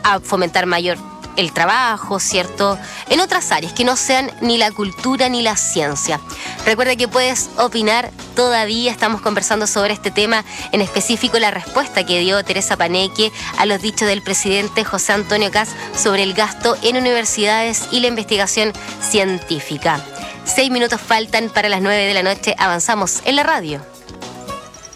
a fomentar mayor el trabajo, ¿cierto? En otras áreas que no sean ni la cultura ni la ciencia. Recuerda que puedes opinar todavía. Estamos conversando sobre este tema, en específico la respuesta que dio Teresa Paneque a los dichos del presidente José Antonio Kast sobre el gasto en universidades y la investigación científica. 6 minutos faltan para las 9 de la noche. Avanzamos en la radio.